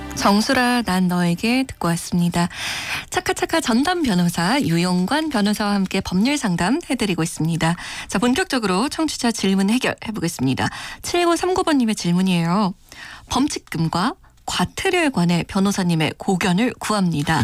정수라 난 너에게 듣고 왔습니다. 차카차카 전담 변호사 유용관 변호사와 함께 법률 상담 해드리고 있습니다. 자, 본격적으로 청취자 질문 해결해보겠습니다. 7939번님의 질문이에요. 범칙금과 과태료에 관해 변호사님의 고견을 구합니다.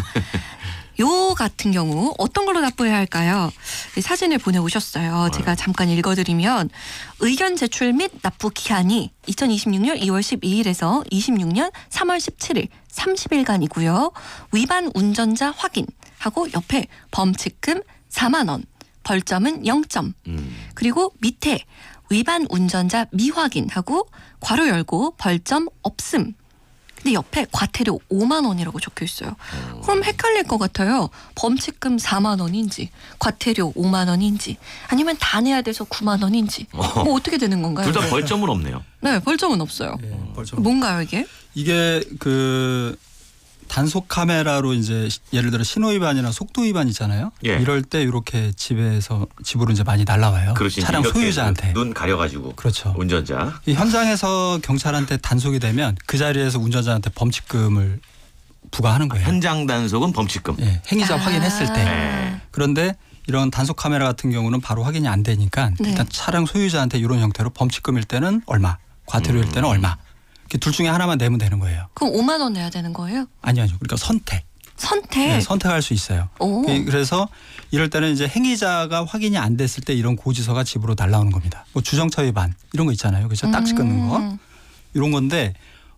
요 같은 경우 어떤 걸로 납부해야 할까요? 사진을 보내오셨어요. 제가 잠깐 읽어드리면 의견 제출 및 납부 기한이 2026년 2월 12일에서 26년 3월 17일 30일간이고요. 위반 운전자 확인하고 옆에 범칙금 4만 원, 벌점은 0점. 그리고 밑에 위반 운전자 미확인하고 괄호 열고 벌점 없음. 근데 옆에 과태료 5만 원이라고 적혀 있어요. 그럼 헷갈릴 것 같아요. 범칙금 4만 원인지 과태료 5만 원인지 아니면 다 내야 돼서 9만 원인지 뭐 어떻게 되는 건가요? 둘 다 벌점은 없네요. 네, 벌점은 없어요. 벌점. 뭔가요 이게? 이게 그 단속 카메라로 이제 예를 들어 신호 위반이나 속도 위반 있잖아요. 예. 이럴 때 이렇게 집으로 이제 많이 날라와요. 그렇지, 차량 이렇게 소유자한테. 눈 가려가지고. 그렇죠. 운전자. 이 현장에서 경찰한테 단속이 되면 그 자리에서 운전자한테 범칙금을 부과하는 거예요. 현장 단속은 범칙금. 예, 행위자 확인했을 때. 네. 그런데 이런 단속 카메라 같은 경우는 바로 확인이 안 되니까 네. 일단 차량 소유자한테 이런 형태로 범칙금일 때는 얼마, 과태료일 때는 얼마. 이렇게 둘 중에 하나만 내면 되는 거예요. 그럼 5만 원 내야 되는 거예요? 아니요. 그러니까 선택. 선택? 네, 선택할 수 있어요. 오. 그래서 이럴 때는 이제 행위자가 확인이 안 됐을 때 이런 고지서가 집으로 날라오는 겁니다. 뭐 주정차 위반 이런 거 있잖아요. 그렇죠? 딱지 끊는 거. 이런 건데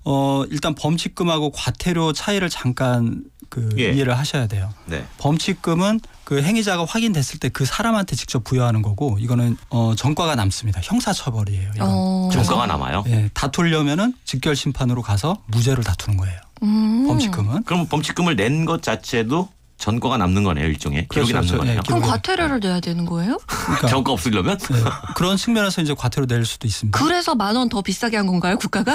일단 범칙금하고 과태료 차이를 잠깐 이해를 하셔야 돼요. 네. 범칙금은 그 행위자가 확인됐을 때 그 사람한테 직접 부여하는 거고 이거는 전과가 남습니다. 형사처벌이에요. 이건. 전과가 남아요? 예, 다투려면은 직결 심판으로 가서 무죄를 다투는 거예요. 범칙금은. 그럼 범칙금을 낸 것 자체도 전과가 남는 거네요. 일종의. 기록이 그렇죠. 남는 거네요. 예, 그럼 기록이- 과태료를 내야 되는 거예요? 그러니까 전과 없으려면? 네, 그런 측면에서 이제 과태료 낼 수도 있습니다. 그래서 10,000 원 더 비싸게 한 건가요, 국가가?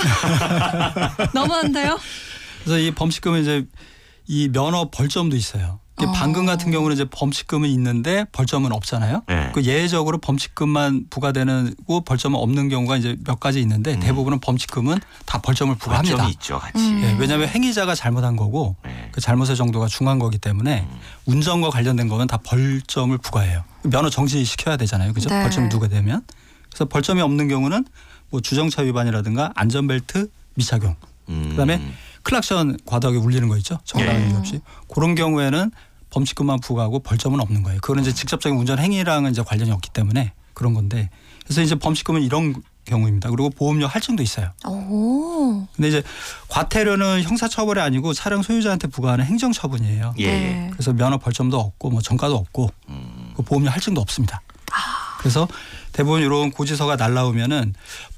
너무한데요? 그래서 이 범칙금은 이제 이 면허 벌점도 있어요. 방금 같은 경우는 이제 범칙금은 있는데 벌점은 없잖아요. 네. 그 예외적으로 범칙금만 부과되고 벌점은 없는 경우가 이제 몇 가지 있는데 대부분은 범칙금은 다 벌점을 부과합니다. 벌점이 있죠, 같이. 예, 왜냐하면 행위자가 잘못한 거고 네. 그 잘못의 정도가 중한 거기 때문에 운전과 관련된 거는 다 벌점을 부과해요. 면허 정지시켜야 되잖아요. 그죠? 네. 벌점이 누가 되면. 그래서 벌점이 없는 경우는 뭐 주정차 위반이라든가 안전벨트 미착용. 그다음에 클락션 과도하게 울리는 거 있죠. 정당한 예. 이유 없이. 그런 경우에는 범칙금만 부과하고 벌점은 없는 거예요. 그거는 이제 직접적인 운전 행위랑은 이제 관련이 없기 때문에 그런 건데. 그래서 이제 범칙금은 이런 경우입니다. 그리고 보험료 할증도 있어요. 오. 근데 이제 과태료는 형사처벌이 아니고 차량 소유자한테 부과하는 행정처분이에요. 예. 네. 그래서 면허 벌점도 없고 뭐 전과도 없고 그 보험료 할증도 없습니다. 그래서 대부분 이런 고지서가 날라오면은